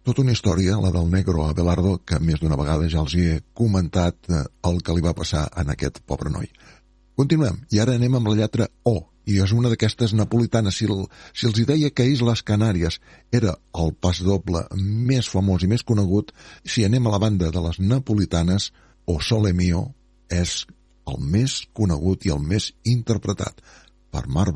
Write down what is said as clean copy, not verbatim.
Tota una història, la del negro Abelardo, que més d'una vegada ja els hi he comentat el que li va passar a aquest pobre noi. Continuem, i ara anem amb la lletra O, i és una d'aquestes napolitanes. Si els hi deia que Islas Canàries era el pas doble més famós i més conegut, si anem a la banda de les napolitanes, O Sole Mio és el més conegut i el més interpretat per Marc